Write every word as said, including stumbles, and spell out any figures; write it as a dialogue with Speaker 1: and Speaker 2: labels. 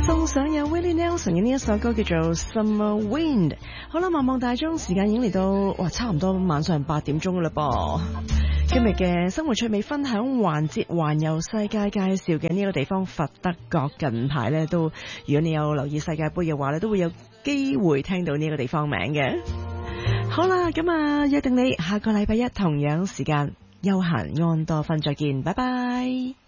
Speaker 1: 送上有 Willie Nelson 嘅呢一首歌叫做 Summer Wind。好啦，望望大鐘，時間已經嚟到，哇，差唔多晚上八點鐘啦噃。今日嘅生活趣味分享環節，環遊世界介紹嘅呢個地方佛得角，近排咧都，如果你有留意世界盃嘅話咧，都會有機會聽到呢個地方名嘅。好啦，咁啊約定你下個禮拜一同樣時間休閒安多芬再見，拜拜。